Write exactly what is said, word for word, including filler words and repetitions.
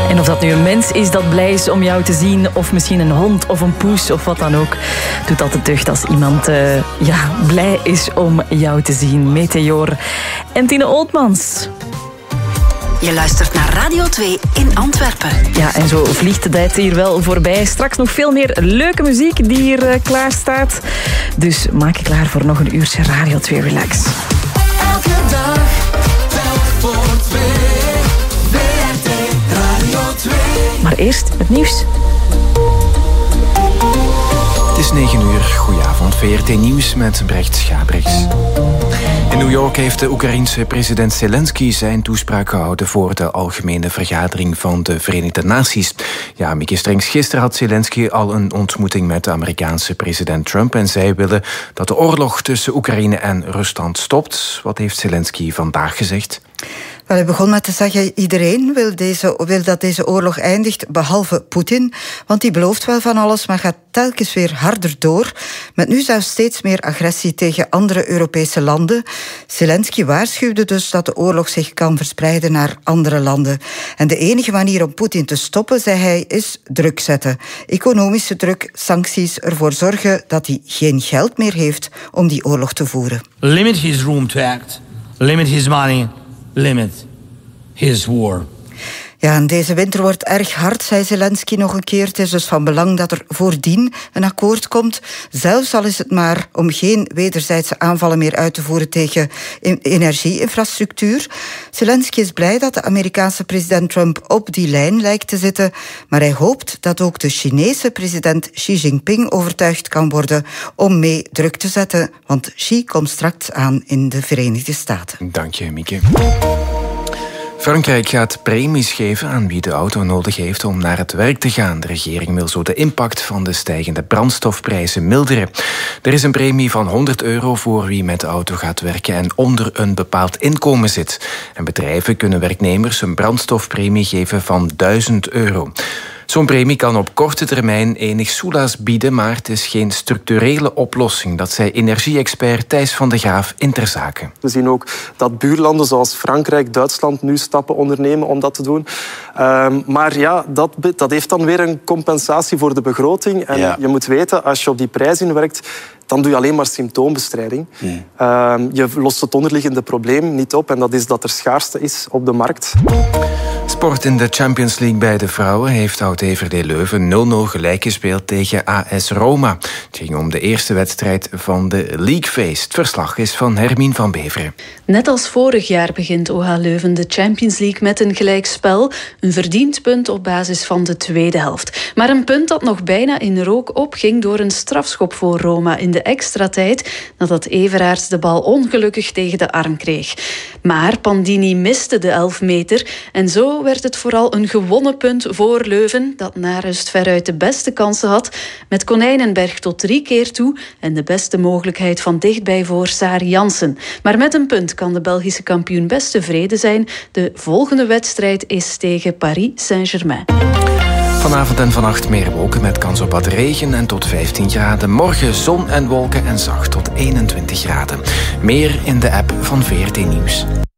En of dat nu een mens is dat blij is om jou te zien, of misschien een hond of een poes of wat dan ook, doet altijd deugd als iemand uh, ja, blij is om jou te zien. Meteor en Tine Oldmans. Je luistert naar Radio twee in Antwerpen. Ja, en zo vliegt de tijd hier wel voorbij. Straks nog veel meer leuke muziek die hier uh, klaar staat. Dus maak je klaar voor nog een uurtje Radio twee Relax. Elke dag, telk voor twee. W R T Radio twee. Maar eerst het nieuws. Het is negen uur. Goedenavond. V R T Nieuws met Brecht Schabriks. In New York heeft de Oekraïense president Zelensky zijn toespraak gehouden voor de algemene vergadering van de Verenigde Naties. Ja, Mieke Strengs, gisteren had Zelensky al een ontmoeting met de Amerikaanse president Trump en zij willen dat de oorlog tussen Oekraïne en Rusland stopt. Wat heeft Zelensky vandaag gezegd? Wel, hij begon met te zeggen, iedereen wil, deze, wil dat deze oorlog eindigt, behalve Poetin. Want die belooft wel van alles, maar gaat telkens weer harder door. Met nu zelfs steeds meer agressie tegen andere Europese landen. Zelensky waarschuwde dus dat de oorlog zich kan verspreiden naar andere landen. En de enige manier om Poetin te stoppen, zei hij, is druk zetten. Economische druk, sancties, ervoor zorgen dat hij geen geld meer heeft om die oorlog te voeren. Limit his room to act. Limit his money. Limit his war. Ja, en deze winter wordt erg hard, zei Zelensky nog een keer. Het is dus van belang dat er voordien een akkoord komt. Zelfs al is het maar om geen wederzijdse aanvallen meer uit te voeren tegen energieinfrastructuur. Zelensky is blij dat de Amerikaanse president Trump op die lijn lijkt te zitten. Maar hij hoopt dat ook de Chinese president Xi Jinping overtuigd kan worden om mee druk te zetten. Want Xi komt straks aan in de Verenigde Staten. Dank je, Mieke. Frankrijk gaat premies geven aan wie de auto nodig heeft om naar het werk te gaan. De regering wil zo de impact van de stijgende brandstofprijzen milderen. Er is een premie van honderd euro voor wie met de auto gaat werken en onder een bepaald inkomen zit. En bedrijven kunnen werknemers een brandstofpremie geven van duizend euro. Zo'n premie kan op korte termijn enig soelaas bieden, maar het is geen structurele oplossing. Dat zei energie-expert Thijs van de Graaf in Ter Zaken. We zien ook dat buurlanden zoals Frankrijk, Duitsland nu stappen ondernemen om dat te doen. Um, maar ja, dat, dat heeft dan weer een compensatie voor de begroting. En ja. Je moet weten, als je op die prijs inwerkt, dan doe je alleen maar symptoombestrijding. Hmm. Um, je lost het onderliggende probleem niet op en dat is dat er schaarste is op de markt. Sport in de Champions League bij de vrouwen heeft Oud E V R D Leuven nul nul gelijk gespeeld tegen A S Roma. Het ging om de eerste wedstrijd van de League Phase. Het verslag is van Hermine van Beveren. Net als vorig jaar begint O H Leuven de Champions League met een gelijkspel. Een verdiend punt op basis van de tweede helft. Maar een punt dat nog bijna in rook opging door een strafschop voor Roma in de extra tijd, nadat Everaerts de bal ongelukkig tegen de arm kreeg. Maar Pandini miste de elf meter en zo werd het vooral een gewonnen punt voor Leuven, dat na rust veruit de beste kansen had, met Konijnenberg tot drie keer toe en de beste mogelijkheid van dichtbij voor Sari Jansen. Maar met een punt kan de Belgische kampioen best tevreden zijn. De volgende wedstrijd is tegen Paris Saint-Germain. Vanavond en vannacht meer wolken met kans op wat regen en tot vijftien graden. Morgen zon en wolken en zacht tot eenentwintig graden. Meer in de app van V R T Nieuws.